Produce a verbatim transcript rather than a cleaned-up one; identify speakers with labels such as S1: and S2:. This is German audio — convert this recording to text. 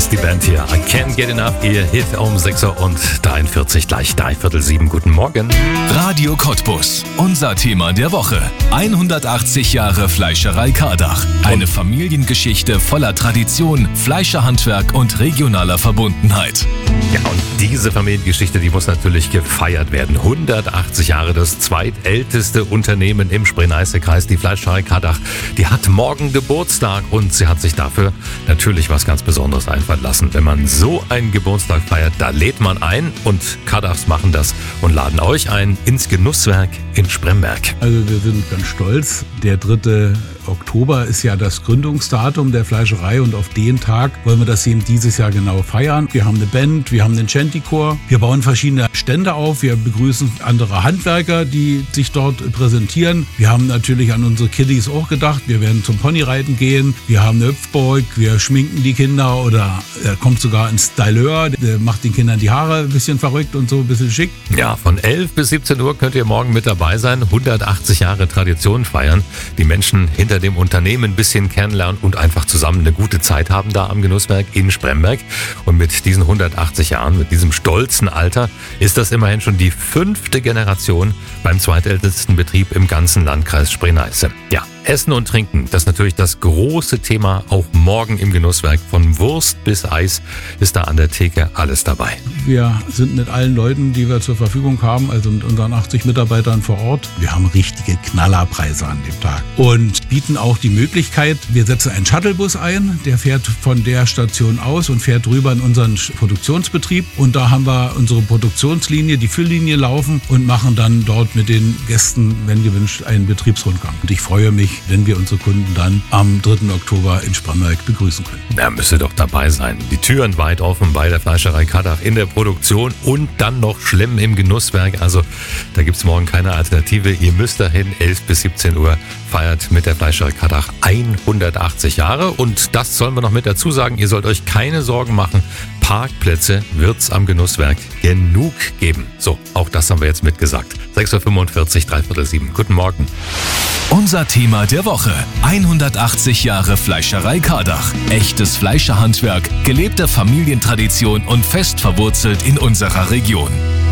S1: ist die Band hier. I Can't Get Enough, ihr Hit um sechs Uhr und dreiundvierzig, gleich dreiviertel sieben. Guten Morgen.
S2: Radio Cottbus, unser Thema der Woche. hundertachtzig Jahre Fleischerei Kardach. Eine Familiengeschichte voller Tradition, Fleischerhandwerk und regionaler Verbundenheit.
S1: Ja, und diese Familiengeschichte, die muss natürlich gefeiert werden. hundertachtzig Jahre, das zweitälteste Unternehmen im Spree-Neiße-Kreis, die Fleischerei Kardach, die hat morgen Geburtstag und sie hat sich dafür natürlich was ganz Besonderes einfallen lassen. Wenn man so einen Geburtstag feiert, da lädt man ein und Kardachs machen das und laden euch ein ins Genusswerk in Spremberg.
S3: Also wir sind ganz stolz. Der dritte Oktober ist ja das Gründungsdatum der Fleischerei und auf den Tag wollen wir das eben dieses Jahr genau feiern. Wir haben eine Band, wir haben einen Chanty-Chor, wir bauen verschiedene Stände auf, wir begrüßen andere Handwerker, die sich dort präsentieren. Wir haben natürlich an unsere Kiddies auch gedacht, wir werden zum Ponyreiten gehen, wir haben eine Hüpfburg, wir schminken die Kinder oder er kommt sogar ein Styleur, der macht den Kindern die Haare ein bisschen verrückt und so ein bisschen schick.
S1: Ja, von elf bis siebzehn Uhr könnt ihr morgen mit dabei sein, hundertachtzig Jahre Tradition feiern, die Menschen hinter dem Unternehmen ein bisschen kennenlernen und einfach zusammen eine gute Zeit haben da am Genusswerk in Spremberg. Und mit diesen hundertachtzig Jahren, mit diesem stolzen Alter, ist das immerhin schon die fünfte Generation beim zweitältesten Betrieb im ganzen Landkreis Spree-Neiße. Ja, Essen und Trinken, das ist natürlich das große Thema, auch morgen im Genusswerk. Von Wurst bis Eis ist da an der Theke alles dabei.
S3: Wir sind mit allen Leuten, die wir zur Verfügung haben, also mit unseren achtzig Mitarbeitern vor Ort. Wir haben richtige Knallerpreise an dem Tag und bieten auch die Möglichkeit, wir setzen einen Shuttlebus ein, der fährt von der Station aus und fährt rüber in unseren Produktionsbetrieb. Und da haben wir unsere Produktionslinie, die Fülllinie laufen und machen dann dort mit den Gästen, wenn gewünscht, einen Betriebsrundgang. Und ich freue mich, wenn wir unsere Kunden dann am dritten Oktober in Spremberg begrüßen können.
S1: Ja, müsst ihr doch dabei sein. Die Türen weit offen bei der Fleischerei Kardach in der Produktion und dann noch schlimm im Genusswerk. Also da gibt es morgen keine Alternative. Ihr müsst dahin, elf bis siebzehn Uhr feiert mit der Fleischerei Kardach hundertachtzig Jahre. Und das sollen wir noch mit dazu sagen. Ihr sollt euch keine Sorgen machen. Parkplätze wird's am Genusswerk genug geben. So, auch das haben wir jetzt mitgesagt. sechs Uhr fünfundvierzig, dreiviertel sieben. Guten Morgen.
S2: Unser Thema der Woche. hundertachtzig Jahre Fleischerei Kardach. Echtes Fleischerhandwerk, gelebte Familientradition und fest verwurzelt in unserer Region.